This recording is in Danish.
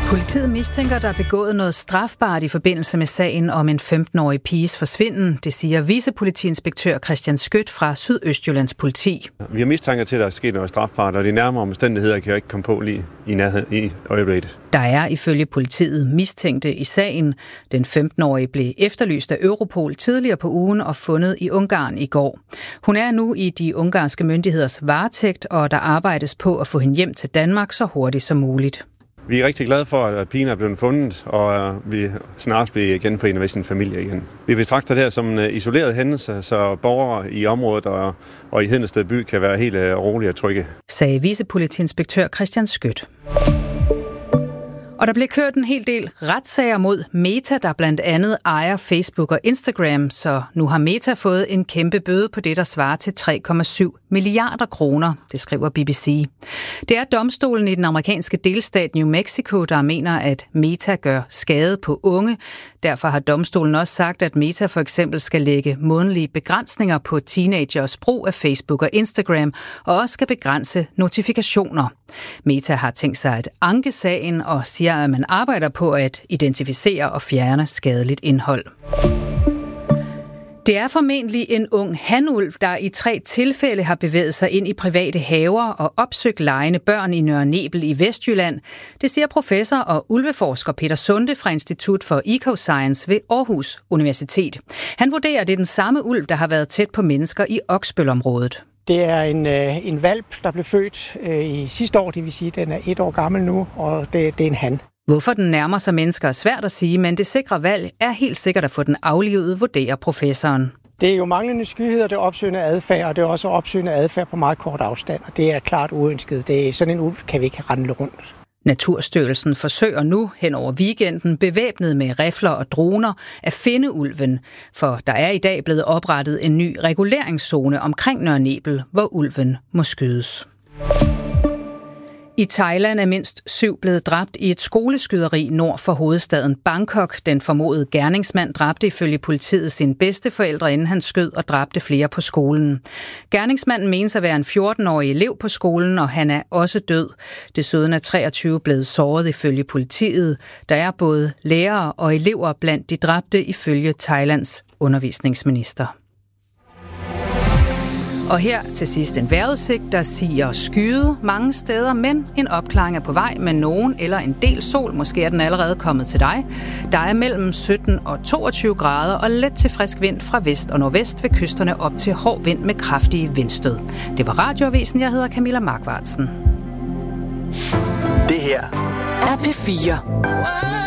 Politiet mistænker, der er begået noget strafbart i forbindelse med sagen om en 15-årig piges forsvinden. Det siger vicepolitiinspektør Christian Skødt fra Sydøstjyllands politi. Vi har mistanker til, at der er sket noget strafbart, og de nærmere omstændigheder kan jeg ikke komme på lige i nærheden i øjeblikket. Der er ifølge politiet mistænkte i sagen. Den 15-årige blev efterlyst af Europol tidligere på ugen og fundet i Ungarn i går. Hun er nu i de ungarske myndigheders varetægt, og der arbejdes på at få hende hjem til Danmark så hurtigt som muligt. Vi er rigtig glade for, at pigen er blevet fundet, og vi snart bliver genforenet med sin familie igen. Vi betragter det her som en isoleret hændelse, så borgere i området og i Hedensted by kan være helt rolige og trygge, sagde vicepolitiinspektør Christian Skødt. Og der blev kørt en hel del retssager mod Meta, der blandt andet ejer Facebook og Instagram, så nu har Meta fået en kæmpe bøde på det, der svarer til 3,7 milliarder kroner, det skriver BBC. Det er domstolen i den amerikanske delstat New Mexico, der mener, at Meta gør skade på unge. Derfor har domstolen også sagt, at Meta for eksempel skal lægge månedlige begrænsninger på teenagers brug af Facebook og Instagram, og også skal begrænse notifikationer. Meta har tænkt sig at anke sagen og siger, at man arbejder på at identificere og fjerne skadeligt indhold. Det er formentlig en ung hanulv, der i 3 tilfælde har bevæget sig ind i private haver og opsøgt legende børn i Nørre Nebel i Vestjylland. Det siger professor og ulveforsker Peter Sunde fra Institut for Ecoscience ved Aarhus Universitet. Han vurderer, at det er den samme ulv, der har været tæt på mennesker i Oksbølområdet. Det er en hvalp, der blev født i sidste år, det vil sige, at den er 1 år gammel nu, og det er en han. Hvorfor den nærmer sig mennesker er svært at sige, men det sikre valg er helt sikkert at få den aflivet, vurderer professoren. Det er jo manglende skyhed, og det er opsøgende adfærd, og det er også opsøgende adfærd på meget kort afstand, og det er klart uønsket. Det er sådan en ulv kan vi ikke rende rundt. Naturstyrelsen forsøger nu hen over weekenden, bevæbnet med rifler og droner, at finde ulven, for der er i dag blevet oprettet en ny reguleringszone omkring Nørre Nebel, hvor ulven må skydes. I Thailand er mindst 7 blevet dræbt i et skoleskyderi nord for hovedstaden Bangkok. Den formodede gerningsmand dræbte ifølge politiet sine bedsteforældre, inden han skød og dræbte flere på skolen. Gerningsmanden menes at være en 14-årig elev på skolen, og han er også død. Desuden er 23 blevet såret ifølge politiet. Der er både lærere og elever blandt de dræbte ifølge Thailands undervisningsminister. Og her til sidst en vejrudsigt, der siger skyde mange steder, men en opklaring er på vej med nogen eller en del sol. Måske er den allerede kommet til dig. Der er mellem 17 og 22 grader og let til frisk vind fra vest og nordvest ved kysterne op til hård vind med kraftige vindstød. Det var Radioavisen. Jeg hedder Camilla Markvartsen. Det her er P4.